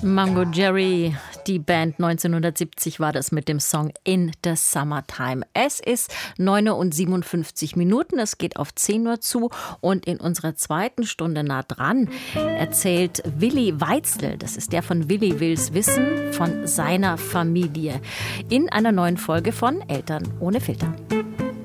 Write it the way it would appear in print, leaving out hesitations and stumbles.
Mango Jerry, die Band 1970 war das mit dem Song In the Summertime. Es ist 9:57 Uhr, es geht auf 10 Uhr zu und in unserer zweiten Stunde nah dran erzählt Willi Weitzel, das ist der von Willi Wills Wissen, von seiner Familie in einer neuen Folge von Eltern ohne Filter.